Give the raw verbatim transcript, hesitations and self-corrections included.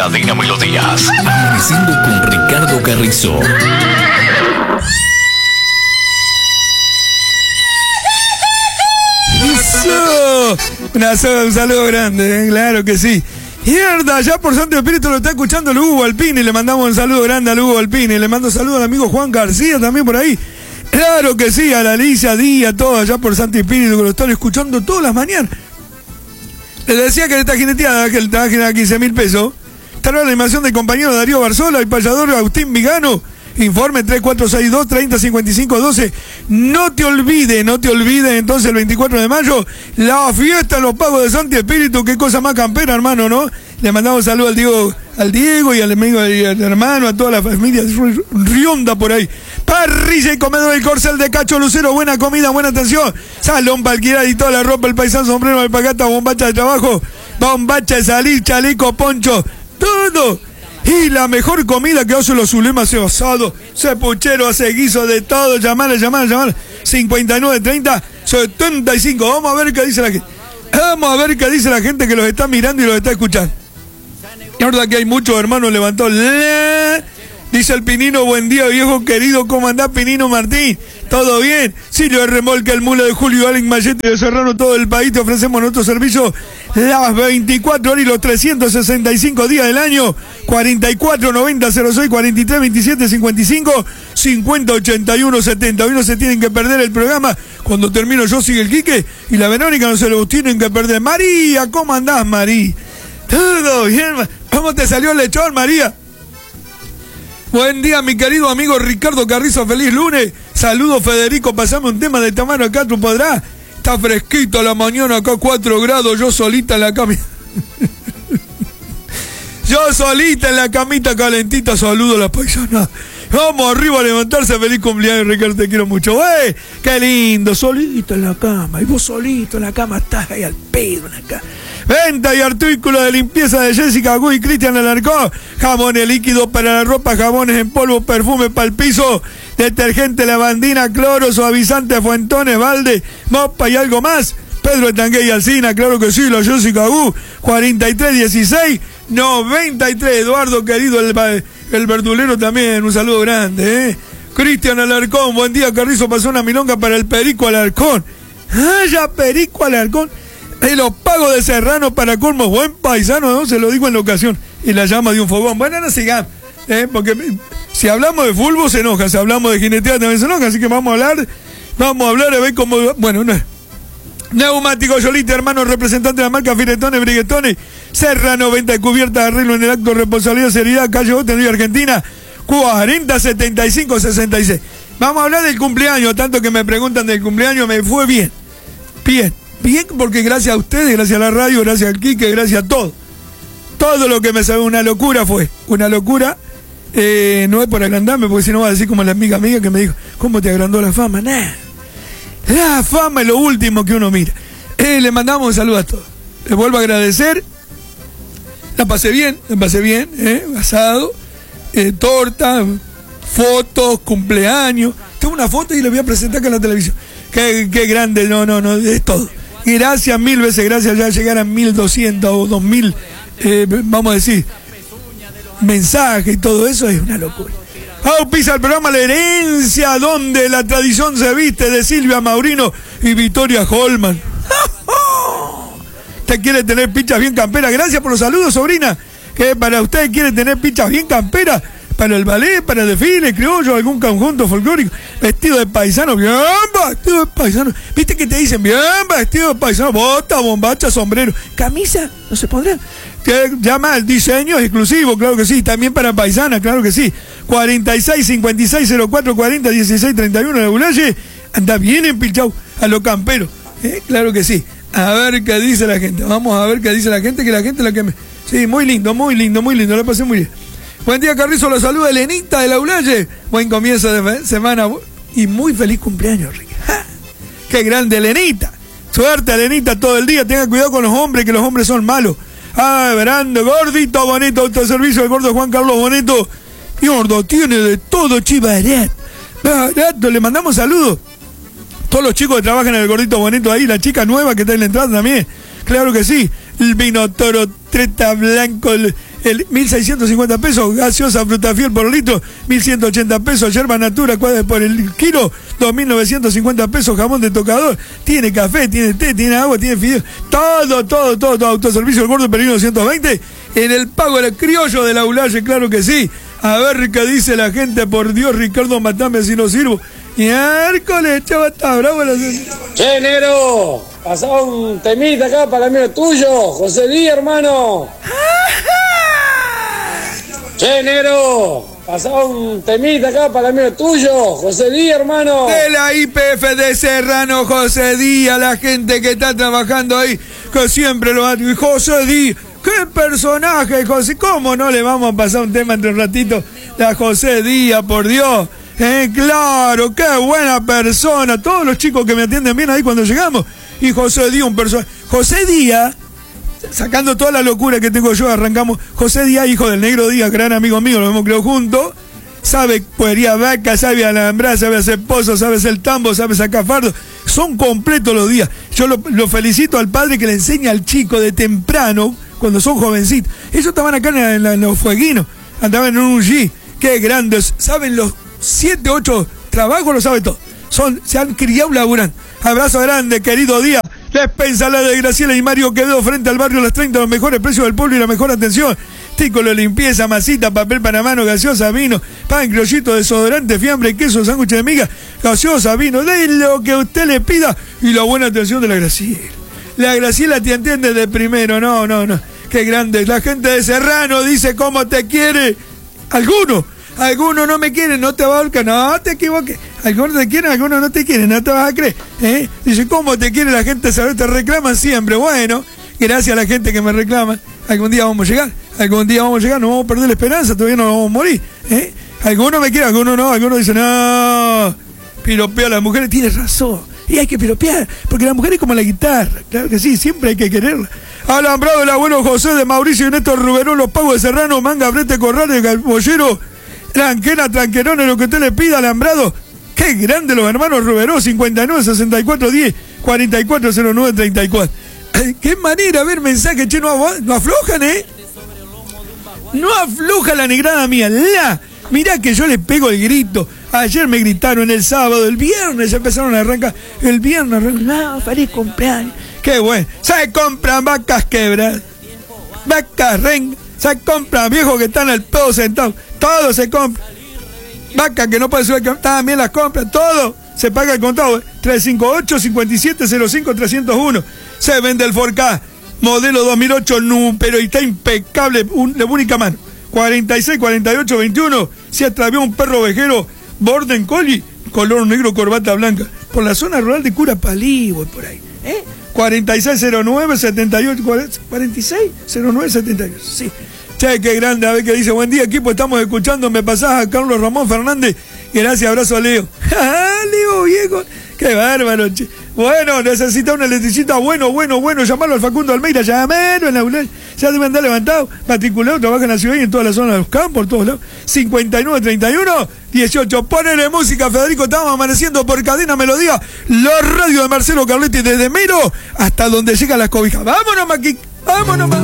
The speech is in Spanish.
Cadena Melodías. Amaneciendo con Ricardo Carrizo. Eso. Una, un saludo grande, ¿eh? Claro que sí. Mierda, allá por Santo Espíritu lo está escuchando el Hugo Alpini. Le mandamos un saludo grande al Hugo Alpini. Le mando saludo al amigo Juan García también por ahí. Claro que sí, a la Alicia Díaz, todo allá por Santo Espíritu que lo están escuchando todas las mañanas. Les decía que esta jineteada, que el traje a quince mil pesos. Está la animación del compañero Darío Barzola, el payador Agustín Vigano. Informe tres cuatro seis dos, treinta cincuenta y cinco doce. No te olvides, no te olvides entonces el veinticuatro de mayo, la fiesta en los pagos de Santi Espíritu. Qué cosa más campera, hermano, ¿no? Le mandamos saludo al Diego, al Diego y al amigo y al hermano, a toda la familia Rionda por ahí. Parrilla y comedor del Corcel de Cacho Lucero, buena comida, buena atención. Salón para alquilar y toda la ropa, el paisano, sombrero, alpacata, bombacha de trabajo, bombacha de salir, chaleco, poncho, todo. Y la mejor comida que hace los Zulemas, hace asado, se puchero, hace guiso de todo. Llamale, llamale, llamale. cincuenta y nueve treinta setenta y cinco. Vamos a ver qué dice la gente. Vamos a ver qué dice la gente que los está mirando y los está escuchando. Es verdad que hay muchos hermanos levantados. Dice el Pinino, buen día, viejo querido. ¿Cómo andás, Pinino Martín? ¿Todo bien? Silvio de Remolque, el Mula de Julio, Allen Mayete de Serrano, todo el país. Te ofrecemos nuestro servicio las veinticuatro horas y los trescientos sesenta y cinco días del año. cuarenta y cuatro noventa cero seis, cuarenta y tres veintisiete cincuenta y cinco, cincuenta ochenta y uno setenta. Hoy no se tienen que perder el programa. Cuando termino yo sigue el Quique y la Verónica, no se lo tienen que perder. María, ¿cómo andás, María? Todo bien. ¿Cómo te salió el lechón, María? Buen día, mi querido amigo Ricardo Carrizo, feliz lunes. Saludos, Federico, pasame un tema de Tamaro acá, ¿tú podrás? Está fresquito a la mañana, acá cuatro grados, yo solita en la camita. Yo solita en la camita calentita, saludo a la paisana. Vamos arriba a levantarse, feliz cumpleaños, Ricardo, te quiero mucho. ¡Wey! ¡Qué lindo! Solito en la cama, y vos solito en la cama estás ahí al pedo en la cama. Venta y artículos de limpieza de Jessica Gu y Cristian Alarcón. Jabones líquidos para la ropa, jabones en polvo, perfume para el piso, detergente lavandina, cloro, suavizante, fuentones, balde, mopa y algo más. Pedro Tanguay y Alcina, claro que sí, la Jessica Gu, cuarenta y tres dieciséis noventa y tres. Eduardo, querido, el, el verdulero también, un saludo grande, ¿eh? Cristian Alarcón, buen día, Carrizo, pasó una milonga para el Perico Alarcón. ¡Ah, ya Perico Alarcón! Y los pagos de Serrano para colmos, buen paisano, ¿no? Se lo digo en la ocasión. Y la llama de un fogón. Bueno, no sigamos, ¿eh? Porque si hablamos de fútbol se enoja, si hablamos de jineteada también se enoja, así que vamos a hablar, vamos a hablar a ver cómo, bueno, no. Neumático Yolita, hermano, representante de la marca Firetones, Briguetones, Serrano, venta de cubierta de arreglo en el acto, responsabilidad, seriedad, calle Boten, Argentina, cuarenta setenta y cinco sesenta y seis. Vamos a hablar del cumpleaños, tanto que me preguntan del cumpleaños, me fue bien, bien. Bien, porque gracias a ustedes, gracias a la radio, gracias al Quique, gracias a todo. Todo lo que me salió, una locura fue. Una locura. Eh, no es por agrandarme, porque si no va a decir como la amiga amiga que me dijo, ¿cómo te agrandó la fama? Nah. La fama es lo último que uno mira. Eh, le mandamos un saludo a todos. Les vuelvo a agradecer. La pasé bien, la pasé bien, eh, asado, eh, torta, fotos, cumpleaños. Tengo una foto y la voy a presentar acá en la televisión. Qué, qué grande, no, no, no, es todo. Gracias mil veces, gracias, ya llegar a mil doscientos o dos mil, eh, vamos a decir, mensajes y todo eso es una locura. Auspicia el programa La Herencia, donde la tradición se viste, de Silvia Maurino y Victoria Holman. ¿Usted quiere tener pichas bien camperas? Gracias por los saludos, sobrina. Que para usted quiere tener pichas bien camperas, para el ballet, para el desfile, criollo, algún conjunto folclórico, vestido de paisano, bien vestido de paisano. ¿Viste que te dicen? Bien vestido de paisano, bota, bombacha, sombrero, camisa, no se pondrán. Que llama al diseño exclusivo, claro que sí, también para paisana, claro que sí. cuarenta y seis cincuenta y seis cero cuatro cuarenta dieciséis treinta y uno de Bulaye, anda bien empilchado a los camperos, ¿eh? Claro que sí. A ver qué dice la gente, vamos a ver qué dice la gente, que la gente es la que me... Sí, muy lindo, muy lindo, muy lindo, lo pasé muy bien. Buen día, Carrizo, los saluda Elenita de la Ulaye. Buen comienzo de semana y muy feliz cumpleaños, Ricky. ¡Ja! ¡Qué grande, Elenita! Suerte, Elenita, todo el día. Tenga cuidado con los hombres, que los hombres son malos. Ah, verando, gordito, bonito, autoservicio, el gordo Juan Carlos Boneto. Y gordo, tiene de todo, chivaret. Barato, le mandamos saludos. Todos los chicos que trabajan en el gordito bonito ahí, la chica nueva que está en la entrada también. Claro que sí. El vino toro, treta blanco, el, el mil seiscientos cincuenta pesos, gaseosa Frutafiel por litro, mil ciento ochenta pesos, yerba natura por el kilo, dos mil novecientos cincuenta pesos, jamón de tocador, tiene café, tiene té, tiene agua, tiene fideos, todo, todo, todo, todo, autoservicio, el gordo Perino doscientos veinte, en el pago del criollo de la Ulaye, claro que sí. A ver qué dice la gente, por Dios, Ricardo, matame si no sirvo. Miércoles, chaval, está bravo la... Che, negro, pasá un temita acá para el amigo tuyo, José Díaz, hermano. Che, negro, pasá un temita acá para el amigo tuyo, José Díaz, hermano. De la I P F de Serrano, José Díaz, la gente que está trabajando ahí, que siempre lo ha... José Díaz, qué personaje, José, ¿cómo no le vamos a pasar un tema entre un ratito? La José Díaz, por Dios. Eh, claro, qué buena persona. Todos los chicos que me atienden bien ahí cuando llegamos. Y José Díaz, un personaje. José Díaz, sacando toda la locura que tengo yo, arrancamos. José Díaz, hijo del Negro Díaz, gran amigo mío, lo hemos creado juntos. Sabe puería vaca, sabe alambrar, sabe hacer pozos, sabe hacer tambo, sabe sacar fardo. Son completos los días. Yo lo, lo felicito al padre que le enseña al chico de temprano, cuando son jovencitos. Ellos estaban acá en, la, en, la, en los fueguinos, andaban en un G. Qué grandes, saben los siete, ocho trabajos, lo sabe todo. Son, se han criado laburando. Abrazo grande, querido Díaz. La Espensala de Graciela y Mario Quevedo frente al barrio Las treinta, los mejores precios del pueblo y la mejor atención. Tícolo, limpieza, masita, papel para mano, gaseosa, vino, pan, criollito, desodorante, fiambre, queso, sándwich de miga, gaseosa, vino, de lo que usted le pida y la buena atención de la Graciela. La Graciela te entiende de primero, no, no, no. Qué grande. La gente de Serrano dice cómo te quiere. Algunos, algunos no me quieren, no te va a volcar, no te equivoques. Algunos te quieren, algunos no te quieren, no te vas a creer. ¿eh? Dice, ¿cómo te quiere la gente? Te reclaman siempre. Bueno, gracias a la gente que me reclama. Algún día vamos a llegar, algún día vamos a llegar, no vamos a perder la esperanza, todavía no vamos a morir. ¿eh? Algunos me quieren, algunos no, algunos dicen, no, piropea a las mujeres, tienes razón. Y hay que piropear, porque la mujer es como la guitarra, claro que sí, siempre hay que quererla. Alambrado el abuelo José de Mauricio y Néstor Ruberón, los pagos de Serrano, Manga, Brete, Corrales, Galbollero, Tranquena, Tranquerón, lo que usted le pida, Alambrado. Qué grande los hermanos Ruberón, cincuenta y nueve, sesenta y cuatro, diez, cuarenta y cuatro, cero nueve, treinta y cuatro. Qué manera, a ver mensaje, che, no, no aflojan, ¿eh? No afloja la negrada mía, la... Mirá que yo le pego el grito. Ayer me gritaron, el sábado, el viernes ya empezaron a arrancar. El viernes arrancan, no, feliz cumpleaños. Qué bueno. Se compran vacas quebras, vacas rengas, se compran viejos que están al pedo sentados. Todo se compra. Vacas que no pueden subir, también las compran, todo. Se paga el contado. tres cinco ocho, cinco siete cero cinco, tres cero uno. Se vende el cuatro K. Modelo dos mil ocho, no, pero está impecable, un, de única mano. cuarenta y seis, cuarenta y ocho, veintiuno, se atravió un perro ovejero, Borden Collie, color negro, corbata blanca, por la zona rural de Curapalí, voy por ahí, ¿eh? cuarenta y seis cero nueve, setenta y ocho, cuarenta y seis cero nueve, setenta y ocho, sí. Che, qué grande, a ver qué dice, buen día equipo, estamos escuchando, me pasás a Carlos Ramón Fernández, gracias, abrazo a Leo. Leo, viejo, qué bárbaro, che. Bueno, necesita una electricista, bueno, bueno, bueno, llamarlo al Facundo Almeida, llamalo en la U L E, ya debe andar levantado, matriculado, trabaja en la ciudad y en toda la zona de los campos, por todos lados, cincuenta y nueve, treinta y uno, dieciocho, ponele música, Federico, estamos amaneciendo por Cadena Melodía, la radio de Marcelo Carletti, desde Mero hasta donde llega las cobijas, vámonos, Maqui, vámonos, Maqui.